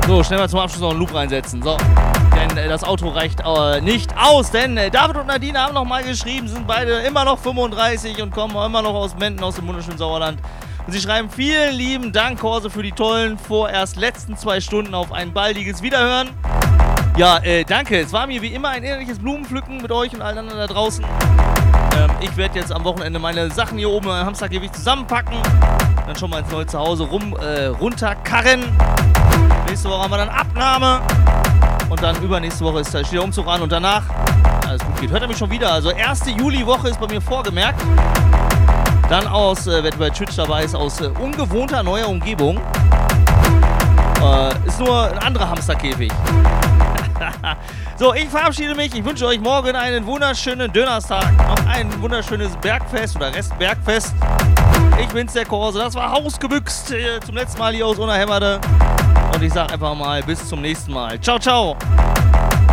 So, schnell mal zum Abschluss noch einen Loop reinsetzen. So, denn das Outro reicht nicht aus, denn David und Nadine haben noch mal geschrieben, sind beide immer noch 35 und kommen immer noch aus Menden, aus dem wunderschönen Sauerland. Und sie schreiben, vielen lieben Dank, Korse, für die tollen, vorerst letzten 2 Stunden auf ein baldiges Wiederhören. Ja, danke. Es war mir wie immer ein ehrliches Blumenpflücken mit euch und allen anderen da draußen. Ich werde jetzt am Wochenende meine Sachen hier oben im Hamstergewicht zusammenpacken. Dann schon mal ins neue Zuhause runterkarren. Nächste Woche haben wir dann Abnahme. Und dann übernächste Woche steht der Umzug an und danach alles gut geht. Hört ihr mich schon wieder? Also 1. Juliwoche ist bei mir vorgemerkt. Dann wer bei Twitch dabei ist, aus ungewohnter neuer Umgebung. Ist nur ein anderer Hamsterkäfig. So, ich verabschiede mich. Ich wünsche euch morgen einen wunderschönen Dönerstag. Noch ein wunderschönes Bergfest oder Restbergfest. Ich bin's, der Korse. Das war Hausgebüxt zum letzten Mal hier aus Unnerhemmerde. Und ich sag einfach mal bis zum nächsten Mal. Ciao, ciao.